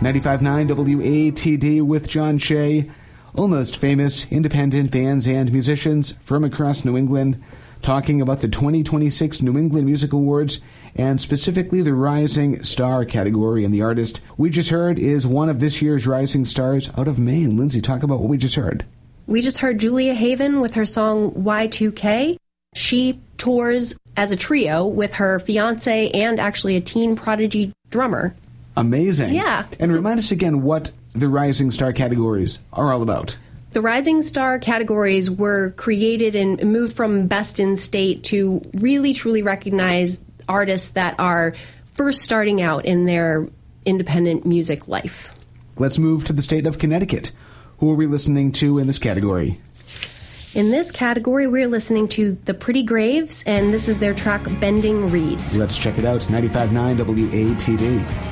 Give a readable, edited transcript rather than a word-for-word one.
95.9 WATD with John Shea. Almost famous independent bands and musicians from across New England talking about the 2026 New England Music Awards and specifically the Rising Star category. And the artist we just heard is one of this year's Rising Stars out of Maine. Lindsay, talk about what we just heard. We just heard Julia Haven with her song Y2K. She tours as a trio with her fiance and actually a teen prodigy drummer. Amazing. Yeah. And remind us again what the Rising Star categories are all about. The Rising Star categories were created and moved from Best in State to really, truly recognize artists that are first starting out in their independent music life. Let's move to the state of Connecticut. Who are we listening to in this category? In this category, we're listening to The Pretty Graves, and this is their track, Bending Reeds. Let's check it out. 95.9 WATD.